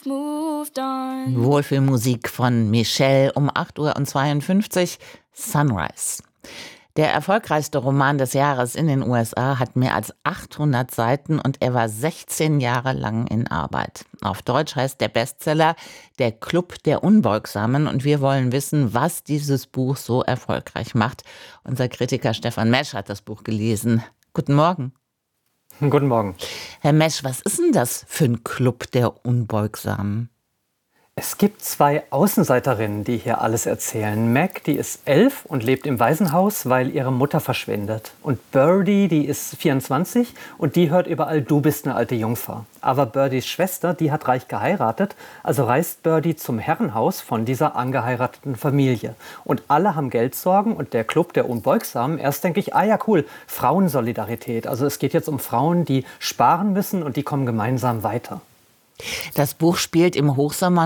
moved on. Wohlfühlmusik von Michelle um 8:52 Uhr, Sunrise. Der erfolgreichste Roman des Jahres in den USA hat mehr als 800 Seiten und er war 16 Jahre lang in Arbeit. Auf Deutsch heißt der Bestseller Der Club der Unbeugsamen und wir wollen wissen, was dieses Buch so erfolgreich macht. Unser Kritiker Stefan Mesch hat das Buch gelesen. Guten Morgen. Guten Morgen. Herr Mesch, was ist denn das für ein Club der Unbeugsamen? Es gibt zwei Außenseiterinnen, die hier alles erzählen. Meg, die ist 11 und lebt im Waisenhaus, weil ihre Mutter verschwindet. Und Birdie, die ist 24 und die hört überall, du bist eine alte Jungfer. Aber Birdies Schwester, die hat reich geheiratet, also reist Birdie zum Herrenhaus von dieser angeheirateten Familie. Und alle haben Geldsorgen und der Club der Unbeugsamen, erst denke ich, ah ja cool, Frauensolidarität. Also es geht jetzt um Frauen, die sparen müssen und die kommen gemeinsam weiter. Das Buch spielt im Hochsommer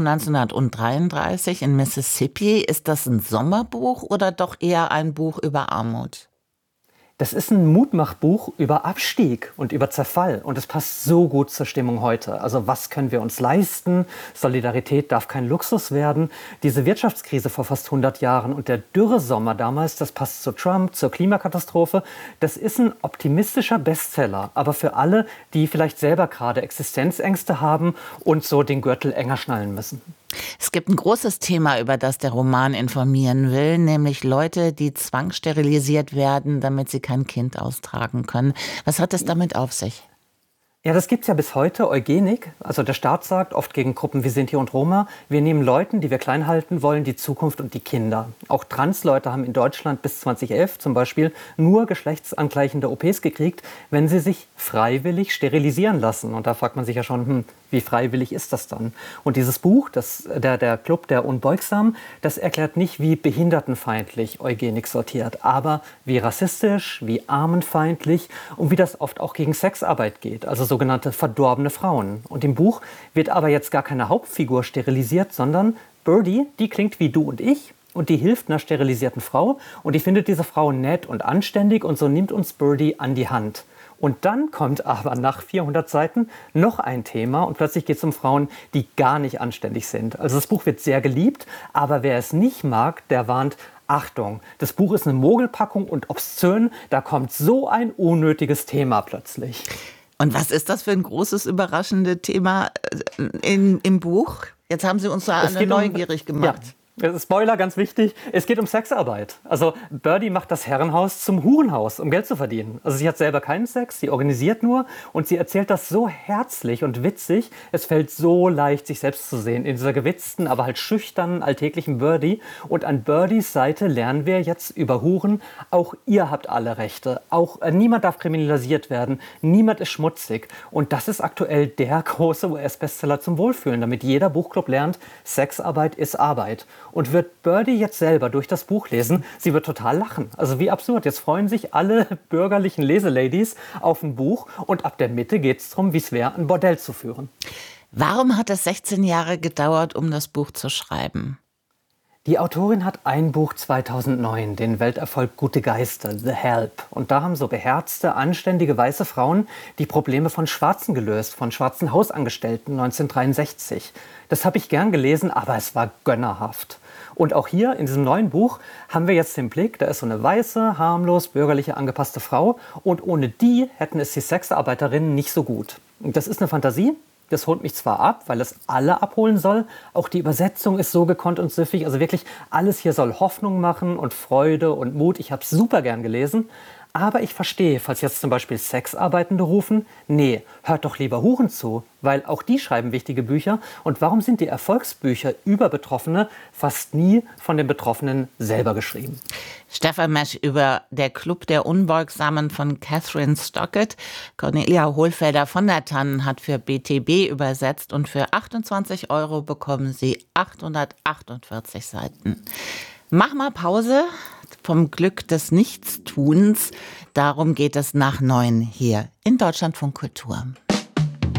1933 in Mississippi. Ist das ein Sommerbuch oder doch eher ein Buch über Armut? Das ist ein Mutmachbuch über Abstieg und über Zerfall. Und es passt so gut zur Stimmung heute. Also was können wir uns leisten? Solidarität darf kein Luxus werden. Diese Wirtschaftskrise vor fast 100 Jahren und der Dürresommer damals, das passt zu Trump, zur Klimakatastrophe. Das ist ein optimistischer Bestseller. Aber für alle, die vielleicht selber gerade Existenzängste haben und so den Gürtel enger schnallen müssen. Es gibt ein großes Thema, über das der Roman informieren will, nämlich Leute, die zwangssterilisiert werden, damit sie kein Kind austragen können. Was hat es damit auf sich? Ja, das gibt's ja bis heute, Eugenik. Also der Staat sagt oft gegen Gruppen wie Sinti und Roma, wir nehmen Leuten, die wir klein halten wollen, die Zukunft und die Kinder. Auch Transleute haben in Deutschland bis 2011 zum Beispiel nur geschlechtsangleichende OPs gekriegt, wenn sie sich freiwillig sterilisieren lassen. Und da fragt man sich ja schon, wie freiwillig ist das dann? Und dieses Buch, der Club der Unbeugsamen, das erklärt nicht, wie behindertenfeindlich Eugenik sortiert, aber wie rassistisch, wie armenfeindlich und wie das oft auch gegen Sexarbeit geht, also sogenannte verdorbene Frauen. Und im Buch wird aber jetzt gar keine Hauptfigur sterilisiert, sondern Birdie, die klingt wie du und ich. Und die hilft einer sterilisierten Frau und die findet diese Frau nett und anständig und so nimmt uns Birdie an die Hand. Und dann kommt aber nach 400 Seiten noch ein Thema und plötzlich geht es um Frauen, die gar nicht anständig sind. Also das Buch wird sehr geliebt, aber wer es nicht mag, der warnt, Achtung, das Buch ist eine Mogelpackung und obszön, da kommt so ein unnötiges Thema plötzlich. Und was ist das für ein großes, überraschendes Thema im Buch? Jetzt haben Sie uns da alle neugierig gemacht. Ja. Spoiler, ganz wichtig, es geht um Sexarbeit. Also Birdie macht das Herrenhaus zum Hurenhaus, um Geld zu verdienen. Also sie hat selber keinen Sex, sie organisiert nur und sie erzählt das so herzlich und witzig. Es fällt so leicht, sich selbst zu sehen in dieser gewitzten, aber halt schüchternen, alltäglichen Birdie. Und an Birdies Seite lernen wir jetzt über Huren, auch ihr habt alle Rechte. Auch niemand darf kriminalisiert werden, niemand ist schmutzig. Und das ist aktuell der große US-Bestseller zum Wohlfühlen, damit jeder Buchclub lernt, Sexarbeit ist Arbeit. Und wird Birdie jetzt selber durch das Buch lesen, sie wird total lachen. Also wie absurd. Jetzt freuen sich alle bürgerlichen Leseladies auf ein Buch und ab der Mitte geht es darum, wie es wäre, ein Bordell zu führen. Warum hat es 16 Jahre gedauert, um das Buch zu schreiben? Die Autorin hat ein Buch 2009, den Welterfolg Gute Geister, The Help. Und da haben so beherzte, anständige weiße Frauen die Probleme von Schwarzen gelöst, von schwarzen Hausangestellten 1963. Das habe ich gern gelesen, aber es war gönnerhaft. Und auch hier in diesem neuen Buch haben wir jetzt den Blick, da ist so eine weiße, harmlos, bürgerliche, angepasste Frau. Und ohne die hätten es die Sexarbeiterinnen nicht so gut. Und das ist eine Fantasie. Das holt mich zwar ab, weil es alle abholen soll. Auch die Übersetzung ist so gekonnt und süffig. Also wirklich alles hier soll Hoffnung machen und Freude und Mut. Ich habe es super gern gelesen. Aber ich verstehe, falls jetzt zum Beispiel Sexarbeitende rufen, nee, hört doch lieber Huren zu, weil auch die schreiben wichtige Bücher. Und warum sind die Erfolgsbücher über Betroffene fast nie von den Betroffenen selber geschrieben? Stefan Mesch über Der Club der Unbeugsamen von Catherine Stockett. Cornelia Hohlfelder von der Tannen hat für BTB übersetzt und für 28 € bekommen Sie 848 Seiten. Mach mal Pause vom Glück des Nichtstuns. Darum geht es nach 9 hier in Deutschlandfunk Kultur.